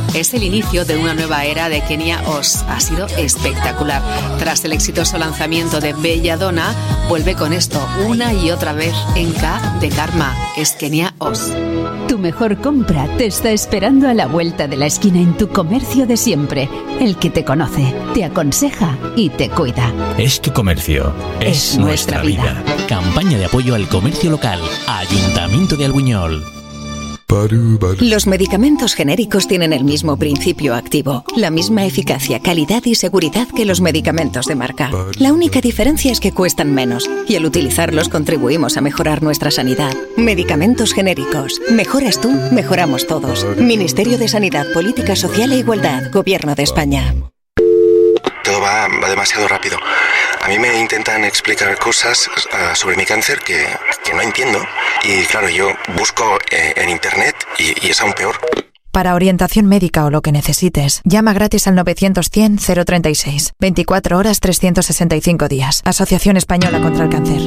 Es el inicio de una nueva era de Kenia Oz. Ha sido espectacular. Tras el exitoso lanzamiento de Belladonna, vuelve con esto una y otra vez en K de Karma. Es Kenia Oz. Tu mejor compra te está esperando a la vuelta de la esquina en tu comercio de siempre. El que te conoce, te aconseja y te cuida. Es tu comercio. Es nuestra vida. Campaña de apoyo al comercio local. Ayuntamiento de Albuñol. Los medicamentos genéricos tienen el mismo principio activo, la misma eficacia, calidad y seguridad que los medicamentos de marca. La única diferencia es que cuestan menos y al utilizarlos contribuimos a mejorar nuestra sanidad. Medicamentos genéricos. Mejoras tú, mejoramos todos. Ministerio de Sanidad, Política Social e Igualdad, Gobierno de España. Todo va demasiado rápido. A mí me intentan explicar cosas sobre mi cáncer que no entiendo. Y claro, yo busco en internet y es aún peor. Para orientación médica o lo que necesites, llama gratis al 900-100-036. 24 horas, 365 días. Asociación Española contra el Cáncer.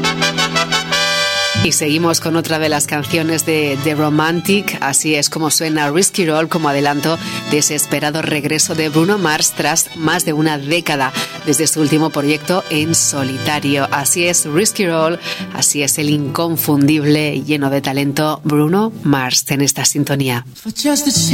Y seguimos con otra de las canciones de The Romantic. Así es como suena Risky Roll como adelanto de ese esperado regreso de Bruno Mars tras más de una década desde su último proyecto en solitario. Así es Risky Roll, así es el inconfundible, lleno de talento Bruno Mars en esta sintonía.